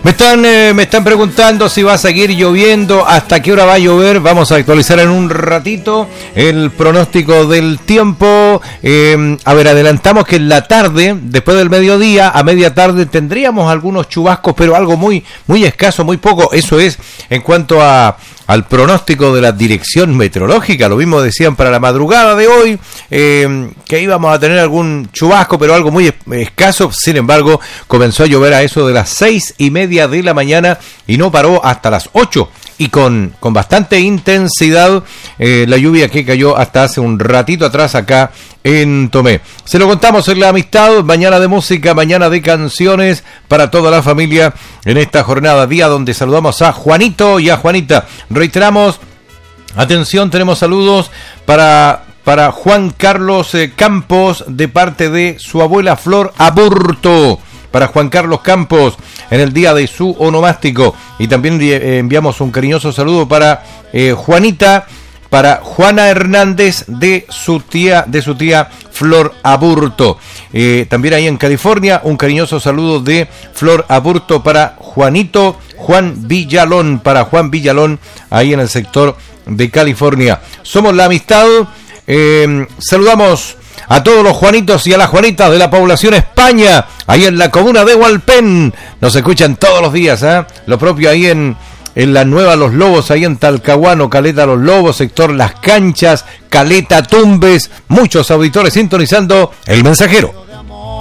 Me están preguntando si va a seguir lloviendo, hasta qué hora va a llover. Vamos a actualizar en un ratito el pronóstico del tiempo. Adelantamos que en la tarde, después del mediodía, a media tarde, tendríamos algunos chubascos, pero algo muy escaso, muy poco. Eso es en cuanto al pronóstico de la dirección meteorológica. Lo mismo decían para la madrugada de hoy, que íbamos a tener algún chubasco, pero algo muy escaso. Sin embargo, comenzó a llover a eso de las 6:30 de la mañana y no paró hasta las 8, y con bastante intensidad la lluvia que cayó hasta hace un ratito atrás acá en Tomé. Se lo contamos en La Amistad, mañana de música, mañana de canciones para toda la familia en esta jornada, día donde saludamos a Juanito y a Juanita. Reiteramos, atención, tenemos saludos para Juan Carlos Campos de parte de su abuela Flor Aburto. Para Juan Carlos Campos en el día de su onomástico. Y también enviamos un cariñoso saludo para Juanita, para Juana Hernández de su tía Flor Aburto. También ahí en California, un cariñoso saludo de Flor Aburto para Juan Villalón, ahí en el sector de California. Somos La Amistad. Saludamos a todos los Juanitos y a las Juanitas de la población España, ahí en la comuna de Hualpén. Nos escuchan todos los días, lo propio ahí en la Nueva Los Lobos, ahí en Talcahuano, Caleta Los Lobos, sector Las Canchas, Caleta Tumbes. Muchos auditores sintonizando El Mensajero.